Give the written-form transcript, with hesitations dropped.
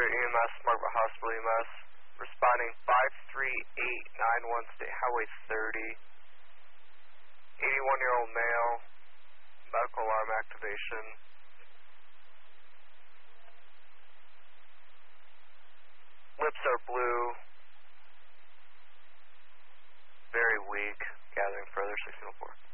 Spirit EMS, Margaret Hospital EMS, responding 53891 State Highway 30. 81-year-old male, medical alarm activation. Lips are blue, very weak, gathering further, 1604.